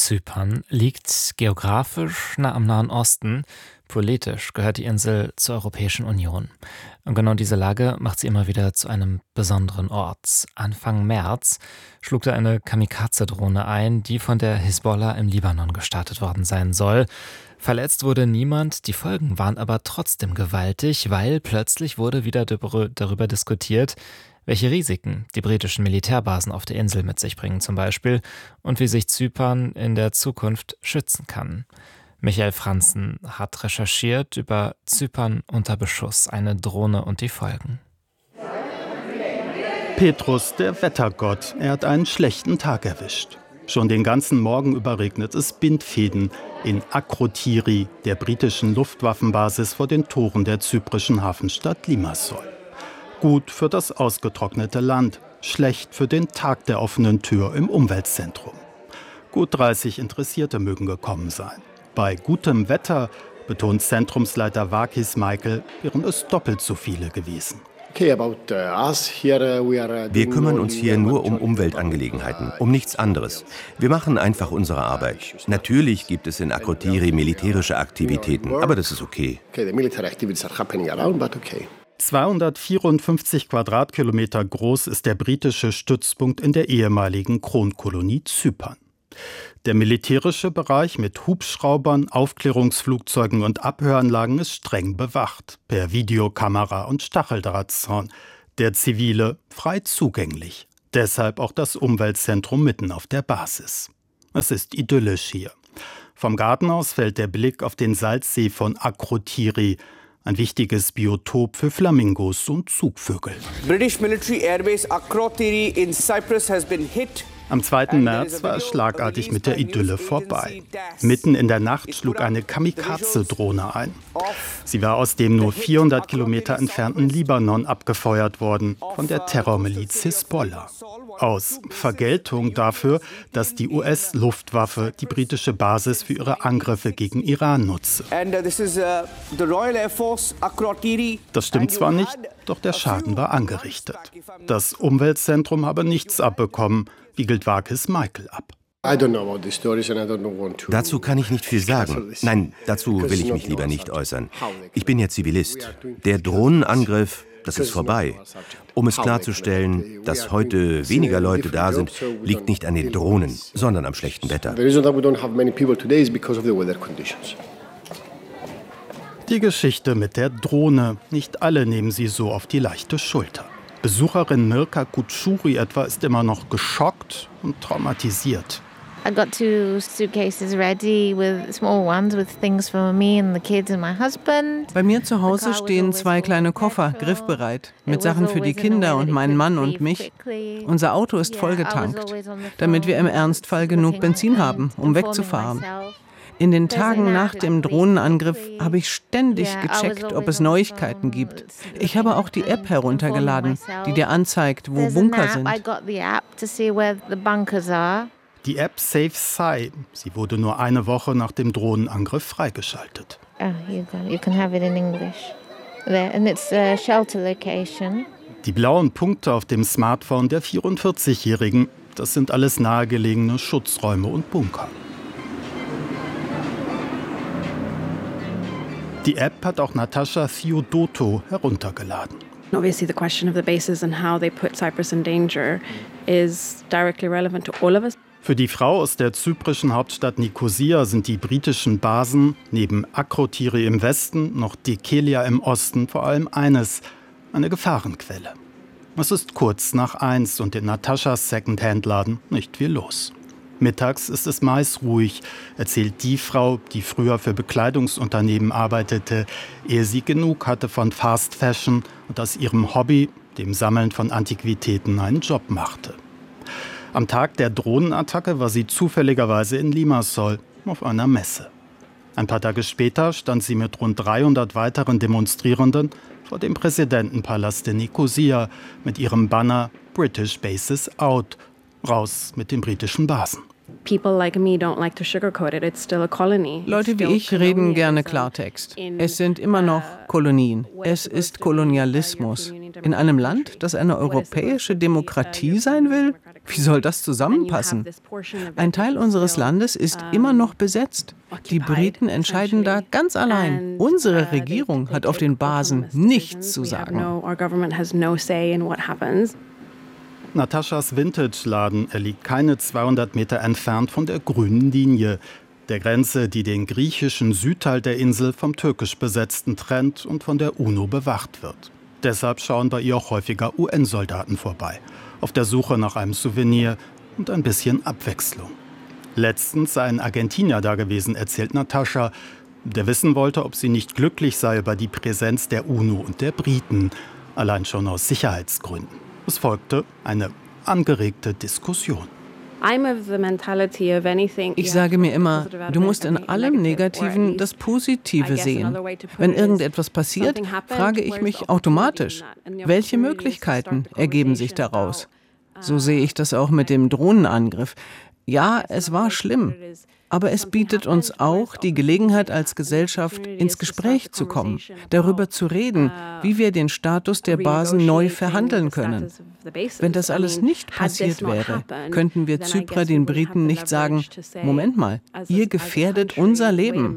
Zypern liegt geografisch nah am Nahen Osten. Politisch gehört die Insel zur Europäischen Union. Und genau diese Lage macht sie immer wieder zu einem besonderen Ort. Anfang März schlug da eine Kamikaze-Drohne ein, die von der Hisbollah im Libanon gestartet worden sein soll. Verletzt wurde niemand, die Folgen waren aber trotzdem gewaltig, weil plötzlich wurde wieder darüber diskutiert, welche Risiken die britischen Militärbasen auf der Insel mit sich bringen zum Beispiel und wie sich Zypern in der Zukunft schützen kann. Michael Franzen hat recherchiert über Zypern unter Beschuss, eine Drohne und die Folgen. Petrus, der Wettergott, er hat einen schlechten Tag erwischt. Schon den ganzen Morgen über regnet es Bindfäden in Akrotiri, der britischen Luftwaffenbasis vor den Toren der zyprischen Hafenstadt Limassol. Gut für das ausgetrocknete Land, schlecht für den Tag der offenen Tür im Umweltzentrum. Gut 30 Interessierte mögen gekommen sein. Bei gutem Wetter, betont Zentrumsleiter Vakis Michael, wären es doppelt so viele gewesen. Wir kümmern uns hier nur um Umweltangelegenheiten, um nichts anderes. Wir machen einfach unsere Arbeit. Natürlich gibt es in Akrotiri militärische Aktivitäten, aber das ist okay. 254 Quadratkilometer groß ist der britische Stützpunkt in der ehemaligen Kronkolonie Zypern. Der militärische Bereich mit Hubschraubern, Aufklärungsflugzeugen und Abhöranlagen ist streng bewacht, per Videokamera und Stacheldrahtzaun. Der zivile frei zugänglich. Deshalb auch das Umweltzentrum mitten auf der Basis. Es ist idyllisch hier. Vom Garten aus fällt der Blick auf den Salzsee von Akrotiri, ein wichtiges Biotop für Flamingos und Zugvögel. British Military Airbase Akrotiri in Cyprus has been hit. Am 2. März war es schlagartig mit der Idylle vorbei. Mitten in der Nacht schlug eine Kamikaze-Drohne ein. Sie war aus dem nur 400 Kilometer entfernten Libanon abgefeuert worden, von der Terrormiliz Hisbollah. Aus Vergeltung dafür, dass die US-Luftwaffe die britische Basis für ihre Angriffe gegen Iran nutze. Das stimmt zwar nicht, doch der Schaden war angerichtet. Das Umweltzentrum habe nichts abbekommen, wiegelt Vakis Michael ab. Dazu kann ich nicht viel sagen. Nein, dazu will ich mich lieber nicht äußern. Ich bin ja Zivilist. Der Drohnenangriff, das ist vorbei. Um es klarzustellen, dass heute weniger Leute da sind, liegt nicht an den Drohnen, sondern am schlechten Wetter. Die Geschichte mit der Drohne. Nicht alle nehmen sie so auf die leichte Schulter. Besucherin Mirka Kutschuri etwa ist immer noch geschockt und traumatisiert. I got 2 suitcases ready with small ones with things for me and the kids and my husband. Bei mir zu Hause stehen 2 kleine Koffer, griffbereit, mit Sachen für die Kinder und meinen Mann und mich. Unser Auto ist vollgetankt, damit wir im Ernstfall genug Benzin haben, um wegzufahren. In den Tagen nach dem Drohnenangriff habe ich ständig gecheckt, ob es Neuigkeiten gibt. Ich habe auch die App heruntergeladen, die dir anzeigt, wo Bunker sind. Die App Safe Sai, sie wurde nur eine Woche nach dem Drohnenangriff freigeschaltet. Die blauen Punkte auf dem Smartphone der 44-Jährigen, das sind alles nahegelegene Schutzräume und Bunker. Die App hat auch Natascha Theodoto heruntergeladen. Obviously the question of the bases and how they put Cyprus in danger is directly relevant to all of us. Für die Frau aus der zyprischen Hauptstadt Nikosia sind die britischen Basen neben Akrotiri im Westen, noch Dekelia im Osten vor allem eines, eine Gefahrenquelle. Es ist kurz nach 1 und in Nataschas Secondhand-Laden nicht viel los. Mittags ist es meist ruhig, erzählt die Frau, die früher für Bekleidungsunternehmen arbeitete, ehe sie genug hatte von Fast Fashion und aus ihrem Hobby, dem Sammeln von Antiquitäten, einen Job machte. Am Tag der Drohnenattacke war sie zufälligerweise in Limassol auf einer Messe. Ein paar Tage später stand sie mit rund 300 weiteren Demonstrierenden vor dem Präsidentenpalast in Nikosia mit ihrem Banner British Bases Out, raus mit den britischen Basen. Leute wie ich reden gerne Klartext. Es sind immer noch Kolonien. Es ist Kolonialismus. In einem Land, das eine europäische Demokratie sein will? Wie soll das zusammenpassen? Ein Teil unseres Landes ist immer noch besetzt. Die Briten entscheiden da ganz allein. Unsere Regierung hat auf den Basen nichts zu sagen. Nataschas Vintage-Laden liegt keine 200 Meter entfernt von der grünen Linie, der Grenze, die den griechischen Südteil der Insel vom türkisch besetzten trennt und von der UNO bewacht wird. Deshalb schauen bei ihr auch häufiger UN-Soldaten vorbei, auf der Suche nach einem Souvenir und ein bisschen Abwechslung. Letztens sei ein Argentinier da gewesen, erzählt Natascha, der wissen wollte, ob sie nicht glücklich sei über die Präsenz der UNO und der Briten, allein schon aus Sicherheitsgründen. Es folgte eine angeregte Diskussion. Ich sage mir immer, du musst in allem Negativen das Positive sehen. Wenn irgendetwas passiert, frage ich mich automatisch, welche Möglichkeiten ergeben sich daraus? So sehe ich das auch mit dem Drohnenangriff. Ja, es war schlimm, aber es bietet uns auch die Gelegenheit, als Gesellschaft ins Gespräch zu kommen, darüber zu reden, wie wir den Status der Basen neu verhandeln können. Wenn das alles nicht passiert wäre, könnten wir Zyprer den Briten nicht sagen, Moment mal, ihr gefährdet unser Leben.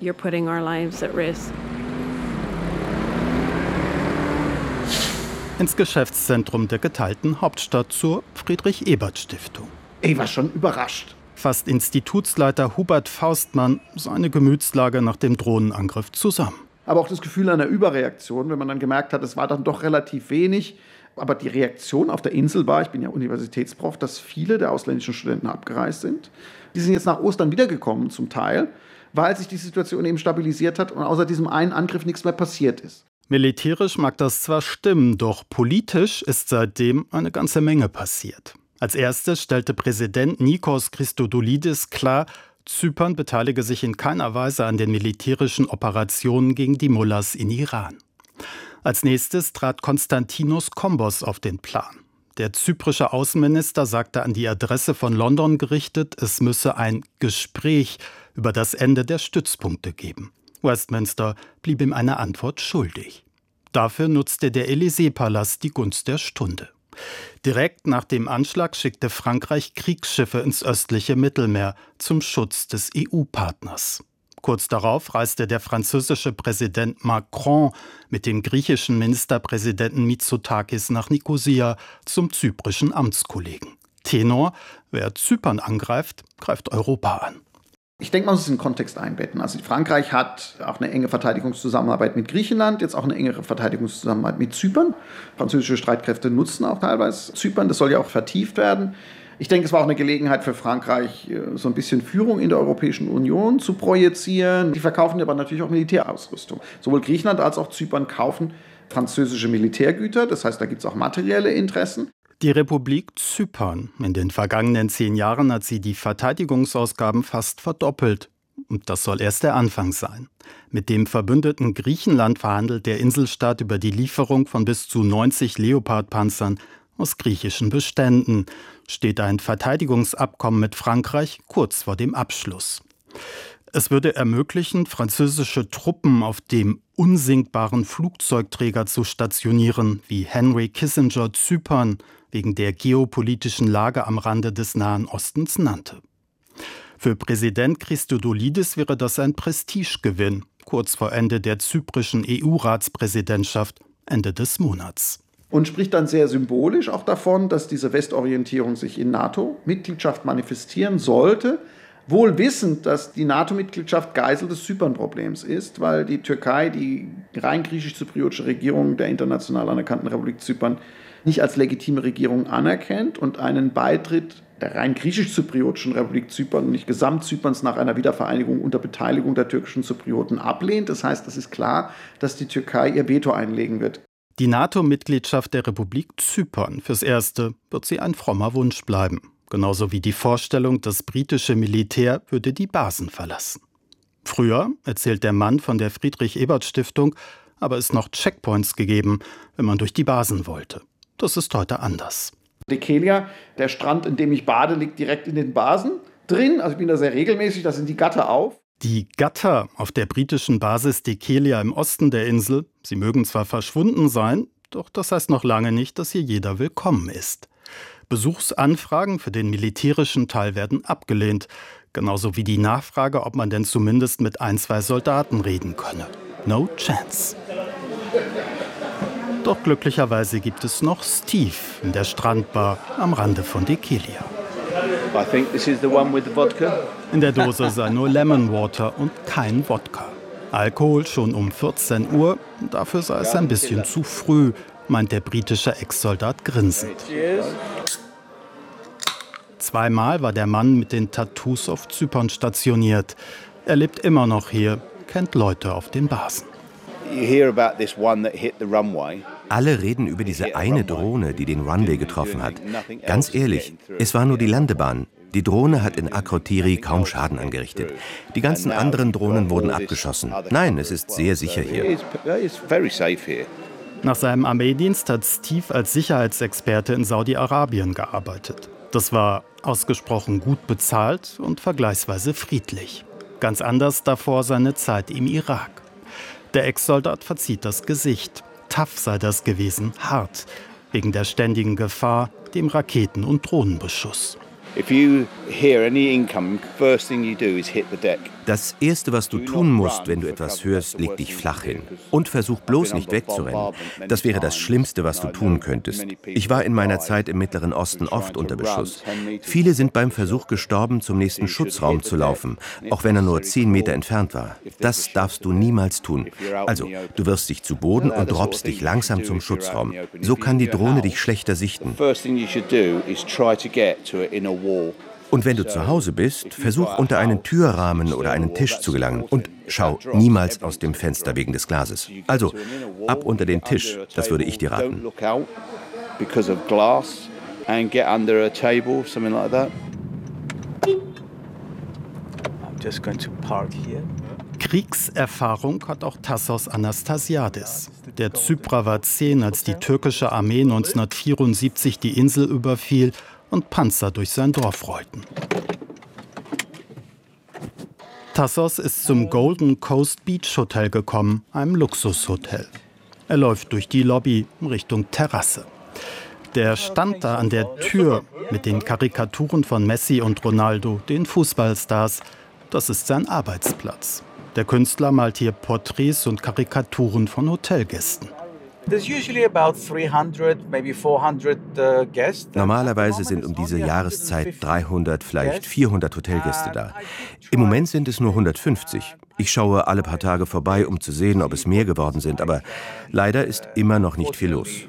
Ins Geschäftszentrum der geteilten Hauptstadt zur Friedrich-Ebert-Stiftung. Ich war schon überrascht. Fasst Institutsleiter Hubert Faustmann seine Gemütslage nach dem Drohnenangriff zusammen. Aber auch das Gefühl einer Überreaktion, wenn man dann gemerkt hat, es war dann doch relativ wenig. Aber die Reaktion auf der Insel war, ich bin ja Universitätsprof, dass viele der ausländischen Studenten abgereist sind. Die sind jetzt nach Ostern wiedergekommen zum Teil, weil sich die Situation eben stabilisiert hat und außer diesem einen Angriff nichts mehr passiert ist. Militärisch mag das zwar stimmen, doch politisch ist seitdem eine ganze Menge passiert. Als erstes stellte Präsident Nikos Christodoulidis klar, Zypern beteilige sich in keiner Weise an den militärischen Operationen gegen die Mullahs in Iran. Als nächstes trat Konstantinos Kombos auf den Plan. Der zyprische Außenminister sagte an die Adresse von London gerichtet, es müsse ein Gespräch über das Ende der Stützpunkte geben. Westminster blieb ihm eine Antwort schuldig. Dafür nutzte der Élysée-Palast die Gunst der Stunde. Direkt nach dem Anschlag schickte Frankreich Kriegsschiffe ins östliche Mittelmeer zum Schutz des EU-Partners. Kurz darauf reiste der französische Präsident Macron mit dem griechischen Ministerpräsidenten Mitsotakis nach Nikosia zum zyprischen Amtskollegen. Tenor: Wer Zypern angreift, greift Europa an. Ich denke, man muss es in den Kontext einbetten. Also Frankreich hat auch eine enge Verteidigungszusammenarbeit mit Griechenland, jetzt auch eine engere Verteidigungszusammenarbeit mit Zypern. Französische Streitkräfte nutzen auch teilweise Zypern, das soll ja auch vertieft werden. Ich denke, es war auch eine Gelegenheit für Frankreich, so ein bisschen Führung in der Europäischen Union zu projizieren. Die verkaufen aber natürlich auch Militärausrüstung. Sowohl Griechenland als auch Zypern kaufen französische Militärgüter, das heißt, da gibt es auch materielle Interessen. Die Republik Zypern. In den vergangenen 10 Jahren hat sie die Verteidigungsausgaben fast verdoppelt. Und das soll erst der Anfang sein. Mit dem verbündeten Griechenland verhandelt der Inselstaat über die Lieferung von bis zu 90 Leopard-Panzern aus griechischen Beständen. Steht ein Verteidigungsabkommen mit Frankreich kurz vor dem Abschluss. Es würde ermöglichen, französische Truppen auf dem unsinkbaren Flugzeugträger zu stationieren, wie Henry Kissinger Zypern wegen der geopolitischen Lage am Rande des Nahen Ostens nannte. Für Präsident Christodoulidis wäre das ein Prestigegewinn, kurz vor Ende der zyprischen EU-Ratspräsidentschaft Ende des Monats. Und spricht dann sehr symbolisch auch davon, dass diese Westorientierung sich in NATO-Mitgliedschaft manifestieren sollte, wohl wissend, dass die NATO-Mitgliedschaft Geisel des Zypern-Problems ist, weil die Türkei die rein griechisch-zypriotische Regierung der international anerkannten Republik Zypern nicht als legitime Regierung anerkennt und einen Beitritt der rein griechisch-zypriotischen Republik Zypern und nicht Gesamtzyperns nach einer Wiedervereinigung unter Beteiligung der türkischen Zyprioten ablehnt. Das heißt, es ist klar, dass die Türkei ihr Veto einlegen wird. Die NATO-Mitgliedschaft der Republik Zypern, fürs Erste, wird sie ein frommer Wunsch bleiben. Genauso wie die Vorstellung, das britische Militär würde die Basen verlassen. Früher, erzählt der Mann von der Friedrich-Ebert-Stiftung, habe es noch Checkpoints gegeben, wenn man durch die Basen wollte. Das ist heute anders. Dekelia, der Strand, in dem ich bade, liegt direkt in den Basen drin. Also ich bin da sehr regelmäßig, da sind die Gatter auf. Die Gatter auf der britischen Basis Dekelia im Osten der Insel, sie mögen zwar verschwunden sein, doch das heißt noch lange nicht, dass hier jeder willkommen ist. Besuchsanfragen für den militärischen Teil werden abgelehnt. Genauso wie die Nachfrage, ob man denn zumindest mit 1-2 Soldaten reden könne. No chance. Doch glücklicherweise gibt es noch Steve in der Strandbar am Rande von Dekelia. I think this is the one with the vodka. In der Dose sei nur Lemon Water und kein Wodka. Alkohol schon um 14 Uhr, dafür sei es ein bisschen zu früh, meint der britische Ex-Soldat grinsend. Zweimal war der Mann mit den Tattoos auf Zypern stationiert. Er lebt immer noch hier, kennt Leute auf den Basen. Alle reden über diese eine Drohne, die den Runway getroffen hat. Ganz ehrlich, es war nur die Landebahn. Die Drohne hat in Akrotiri kaum Schaden angerichtet. Die ganzen anderen Drohnen wurden abgeschossen. Nein, es ist sehr sicher hier. Nach seinem Armeedienst hat Steve als Sicherheitsexperte in Saudi-Arabien gearbeitet. Das war ausgesprochen gut bezahlt und vergleichsweise friedlich. Ganz anders davor seine Zeit im Irak. Der Ex-Soldat verzieht das Gesicht. Tough sei das gewesen, hart, wegen der ständigen Gefahr, dem Raketen- und Drohnenbeschuss. Das Erste, was du tun musst, wenn du etwas hörst, leg dich flach hin. Und versuch bloß nicht wegzurennen. Das wäre das Schlimmste, was du tun könntest. Ich war in meiner Zeit im Mittleren Osten oft unter Beschuss. Viele sind beim Versuch gestorben, zum nächsten Schutzraum zu laufen, auch wenn er nur 10 Meter entfernt war. Das darfst du niemals tun. Also, du wirfst dich zu Boden und robbst dich langsam zum Schutzraum. So kann die Drohne dich schlechter sichten. Und wenn du zu Hause bist, versuch unter einen Türrahmen oder einen Tisch zu gelangen. Und schau niemals aus dem Fenster wegen des Glases. Also, ab unter den Tisch, das würde ich dir raten. Kriegserfahrung hat auch Tassos Anastasiadis. Der Zyprer war 10, als die türkische Armee 1974 die Insel überfiel und Panzer durch sein Dorf rollten. Tassos ist zum Golden Coast Beach Hotel gekommen, einem Luxushotel. Er läuft durch die Lobby Richtung Terrasse. Der stand da an der Tür mit den Karikaturen von Messi und Ronaldo, den Fußballstars. Das ist sein Arbeitsplatz. Der Künstler malt hier Porträts und Karikaturen von Hotelgästen. Normalerweise sind um diese Jahreszeit 300, vielleicht 400 Hotelgäste da. Im Moment sind es nur 150. Ich schaue alle paar Tage vorbei, um zu sehen, ob es mehr geworden sind, aber leider ist immer noch nicht viel los.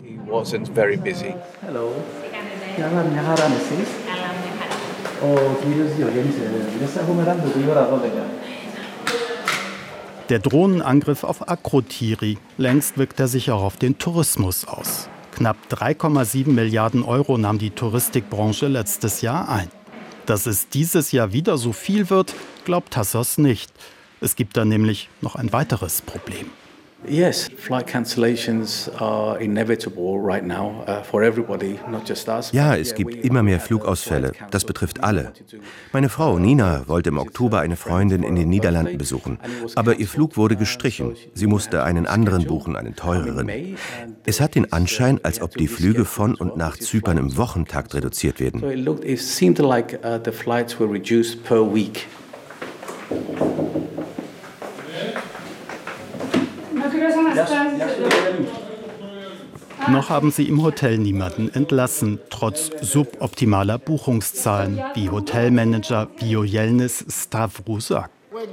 Der Drohnenangriff auf Akrotiri, längst wirkt er sich auch auf den Tourismus aus. Knapp 3,7 Milliarden Euro nahm die Touristikbranche letztes Jahr ein. Dass es dieses Jahr wieder so viel wird, glaubt Tassos nicht. Es gibt da nämlich noch ein weiteres Problem. Yes, flight cancellations are inevitable right now for everybody, not just us. Ja, es gibt immer mehr Flugausfälle. Das betrifft alle. Meine Frau Nina wollte im Oktober eine Freundin in den Niederlanden besuchen. Aber ihr Flug wurde gestrichen. Sie musste einen anderen buchen, einen teureren. Es hat den Anschein, als ob die Flüge von und nach Zypern im Wochentakt reduziert werden. It seemed like the flights were reduced per week. Noch haben sie im Hotel niemanden entlassen, trotz suboptimaler Buchungszahlen, wie Hotelmanager Viojelnis Stavru sagt.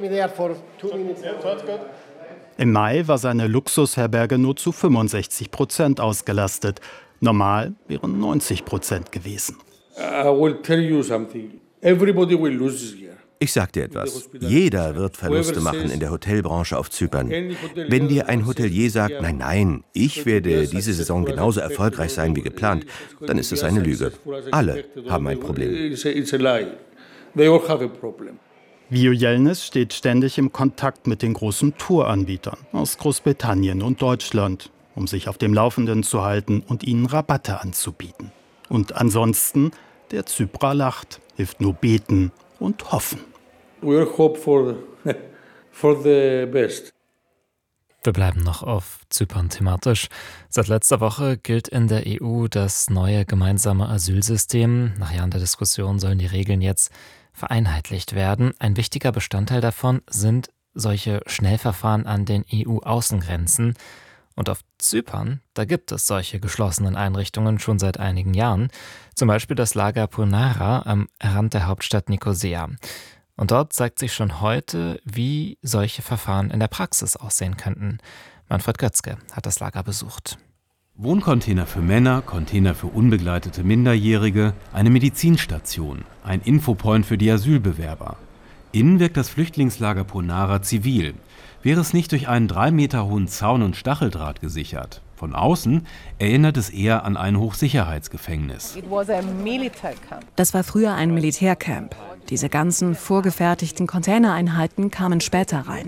Im Mai war seine Luxusherberge nur zu 65% ausgelastet. Normal wären 90% gewesen. Ich sag dir etwas. Jeder wird Verluste machen in der Hotelbranche auf Zypern. Wenn dir ein Hotelier sagt, nein, nein, ich werde diese Saison genauso erfolgreich sein wie geplant, dann ist es eine Lüge. Alle haben ein Problem. Viojelnis steht ständig im Kontakt mit den großen Touranbietern aus Großbritannien und Deutschland, um sich auf dem Laufenden zu halten und ihnen Rabatte anzubieten. Und ansonsten, der Zyprer lacht, hilft nur beten und hoffen. We hope for the best. Wir bleiben noch auf Zypern thematisch. Seit letzter Woche gilt in der EU das neue gemeinsame Asylsystem. Nach Jahren der Diskussion sollen die Regeln jetzt vereinheitlicht werden. Ein wichtiger Bestandteil davon sind solche Schnellverfahren an den EU-Außengrenzen. Und auf Zypern, da gibt es solche geschlossenen Einrichtungen schon seit einigen Jahren. Zum Beispiel das Lager Pounara am Rand der Hauptstadt Nikosia. Und dort zeigt sich schon heute, wie solche Verfahren in der Praxis aussehen könnten. Manfred Götzke hat das Lager besucht. Wohncontainer für Männer, Container für unbegleitete Minderjährige, eine Medizinstation, ein Infopoint für die Asylbewerber. Innen wirkt das Flüchtlingslager Pounara zivil. Wäre es nicht durch einen 3 Meter hohen Zaun und Stacheldraht gesichert. Von außen erinnert es eher an ein Hochsicherheitsgefängnis. Das war früher ein Militärcamp. Diese ganzen vorgefertigten Containereinheiten kamen später rein.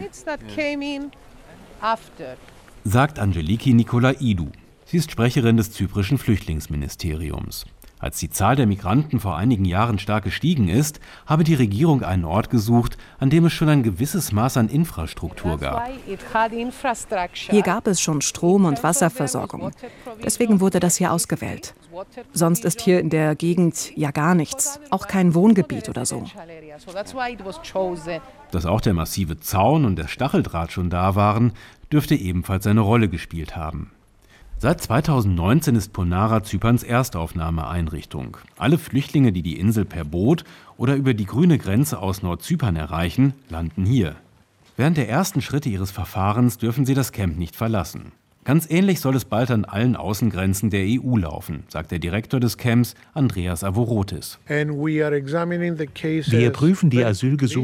Sagt Angeliki Nikolaidou. Sie ist Sprecherin des zyprischen Flüchtlingsministeriums. Als die Zahl der Migranten vor einigen Jahren stark gestiegen ist, habe die Regierung einen Ort gesucht, an dem es schon ein gewisses Maß an Infrastruktur gab. Hier gab es schon Strom- und Wasserversorgung. Deswegen wurde das hier ausgewählt. Sonst ist hier in der Gegend ja gar nichts, auch kein Wohngebiet oder so. Dass auch der massive Zaun und der Stacheldraht schon da waren, dürfte ebenfalls eine Rolle gespielt haben. Seit 2019 ist Pounara Zyperns Erstaufnahmeeinrichtung. Alle Flüchtlinge, die die Insel per Boot oder über die grüne Grenze aus Nordzypern erreichen, landen hier. Während der ersten Schritte ihres Verfahrens dürfen sie das Camp nicht verlassen. Ganz ähnlich soll es bald an allen Außengrenzen der EU laufen, sagt der Direktor des Camps, Andreas Avorotis. Wir prüfen die Asylgesuche